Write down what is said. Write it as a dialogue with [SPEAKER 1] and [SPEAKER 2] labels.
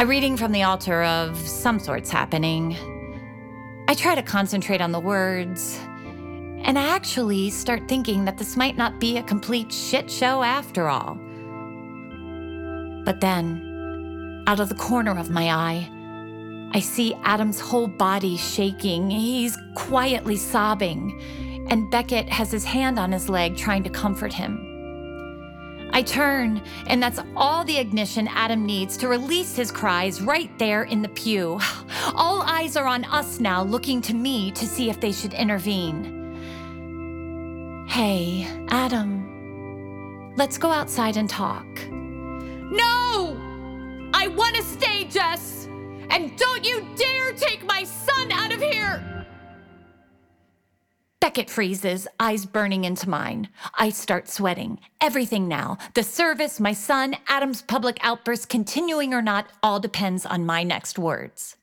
[SPEAKER 1] A reading from the altar of some sort's happening. I try to concentrate on the words, and I actually start thinking that this might not be a complete shit show after all. But then, out of the corner of my eye, I see Adam's whole body shaking. He's quietly sobbing, and Beckett has his hand on his leg trying to comfort him. I turn, and that's all the ignition Adam needs to release his cries right there in the pew. All eyes are on us now, looking to me to see if they should intervene. Hey, Adam, let's go outside and talk.
[SPEAKER 2] No! I want to stay, Jess! And don't you dare take my son out of here!
[SPEAKER 1] Beckett freezes, eyes burning into mine. I start sweating. Everything now. The service, my son, Adam's public outburst, continuing or not, all depends on my next words.